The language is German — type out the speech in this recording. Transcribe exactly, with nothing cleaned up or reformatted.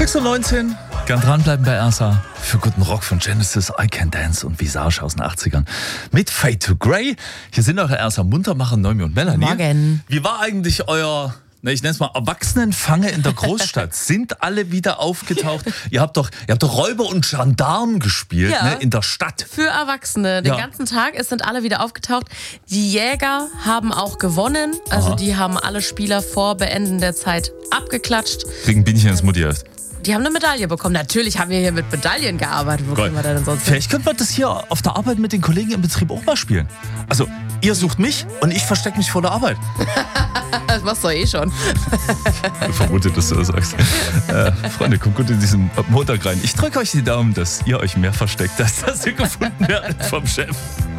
sechs Uhr neunzehn. Gern dranbleiben bei Ersa für guten Rock von Genesis, I Can Dance und Visage aus den achtzigern mit Fade to Grey. Hier sind eure Ersa Muntermacher, Noemi und Melanie. Morgen. Wie war eigentlich euer, ne, ich nenne es mal Erwachsenenfange in der Großstadt? Sind alle wieder aufgetaucht? Ihr habt doch, ihr habt doch Räuber und Gendarm gespielt, Ja. ne, in der Stadt. Für Erwachsene. Den Ja. ganzen Tag. Es sind alle wieder aufgetaucht. Die Jäger haben auch gewonnen. Also Aha. die haben alle Spieler vor Beenden der Zeit abgeklatscht. Kriegen Bienchen ins Mutti erst. Die haben eine Medaille bekommen. Natürlich haben wir hier mit Medaillen gearbeitet. Wo kriegen wir denn sonst hin? Vielleicht könnte man das hier auf der Arbeit mit den Kollegen im Betrieb auch mal spielen. Also, ihr sucht mich und ich verstecke mich vor der Arbeit. Das machst du doch eh schon. Ich vermute, dass du das sagst. Äh, Freunde, kommt gut in diesen Montag rein. Ich drücke euch die Daumen, dass ihr euch mehr versteckt, als dass ihr gefunden werdet vom Chef.